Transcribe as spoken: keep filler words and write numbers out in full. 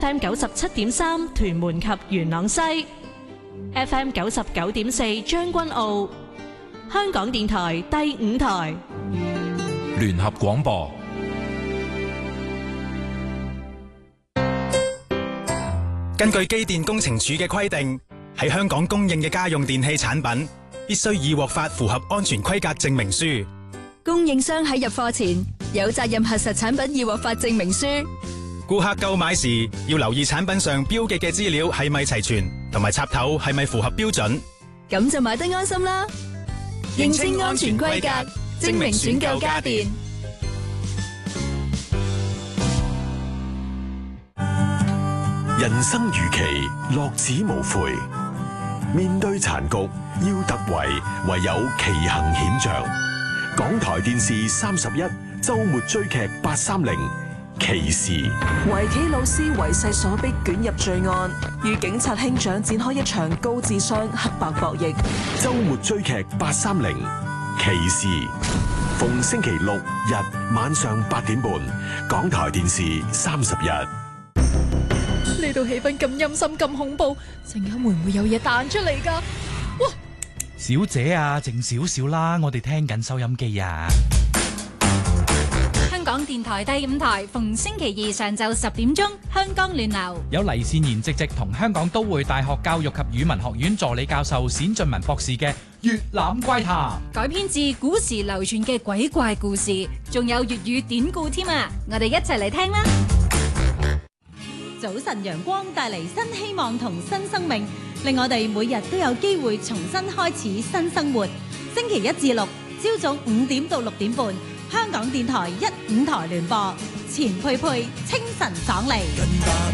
F M 九十七點三屯門及元朗西，F M 九十九點四將軍澳，香港電台第五台聯合廣播。 根據機電工程署嘅規定，喺香港供應嘅家用電器產品必須已獲發符合安全規格證明書。 供應商喺入貨前有責任核實產品已獲發證明書。 顧客購買時要留意產品上標記嘅資料係咪齊全，同埋插頭係咪符合標準， 咁就買得安心啦。認清安全規格，證明選購家電。 人生如棋，樂此無悔。面對殘局，要突圍，唯有棋行險象。港台電視三十一周末追劇八三零棋士， 圍棋老師為勢所逼捲入罪案，與警察兄長展開一場高智商黑白博弈。 周末追劇八三零棋士，逢星期六日晚上八點半，港台電視三十一。 呢度氣氛咁陰森咁恐怖，陣間會唔會有嘢彈出嚟㗎？哇！ 小姐啊，靜少少啦，我哋聽緊收音機啊。 香港電台第五台，逢星期二上晝十點鐘，香港聯流有黎善賢直直同香港都會大學教育及語文學院助理教授冼俊文博士嘅《粵覽怪談》， 改編自古時流傳嘅鬼怪故事，仲有粵語典故添啊！我哋一齊嚟聽啦！早晨陽光帶嚟新希望同新生命，令我哋每日都有機會重新開始新生活。星期一至六朝早五點到六點半，香港電台一五台聯播，錢佩佩清晨爽利。